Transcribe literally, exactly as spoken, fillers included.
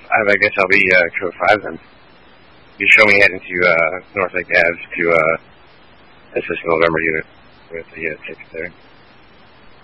I guess I'll be uh, code five then. You show me heading to uh, North Lake Ave to uh, Assist November unit with the uh, ticket there.